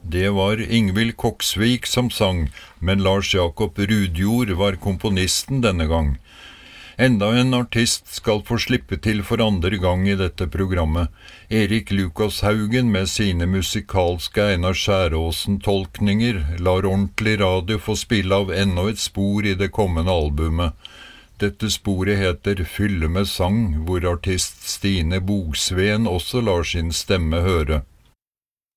Det var Ingvild Koksvik som sang, men Lars Jakob Rudjord var komponisten denne gang. Enda en artist skal få slippe til for andre gang i dette programmet. Erik Lukas Haugen med sine musikalske Einar Skjæråsen-tolkninger lar ordentlig radio få spille av enda et spor i det kommende albumet. Dette sporet heter Fylle med sang, hvor artist Stine Bogsveen også lar sin stemme høre.